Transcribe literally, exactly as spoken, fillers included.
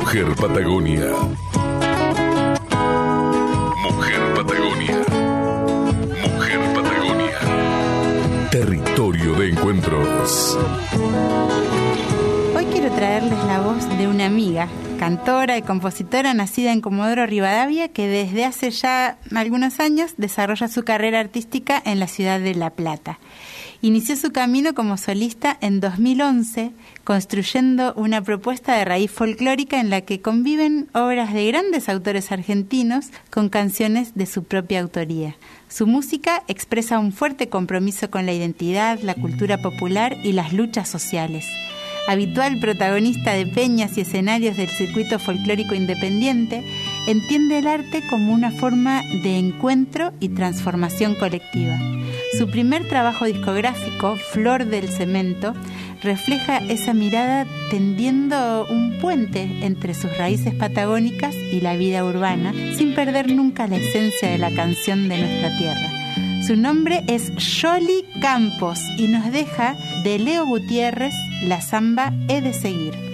Mujer Patagonia. Mujer Patagonia. Mujer Patagonia. Territorio de encuentros. Hoy quiero traerles la voz de una amiga, cantora y compositora nacida en Comodoro Rivadavia, que desde hace ya algunos años desarrolla su carrera artística en la ciudad de La Plata. Inició su camino como solista en dos mil once, construyendo una propuesta de raíz folclórica en la que conviven obras de grandes autores argentinos con canciones de su propia autoría. Su música expresa un fuerte compromiso con la identidad, la cultura popular y las luchas sociales. Habitual protagonista de peñas y escenarios del circuito folclórico independiente, entiende el arte como una forma de encuentro y transformación colectiva. Su primer trabajo discográfico, Flor del Cemento, refleja esa mirada tendiendo un puente entre sus raíces patagónicas y la vida urbana, sin perder nunca la esencia de la canción de nuestra tierra. Su nombre es Yoli Campos y nos deja de Leo Gutiérrez la samba He de seguir.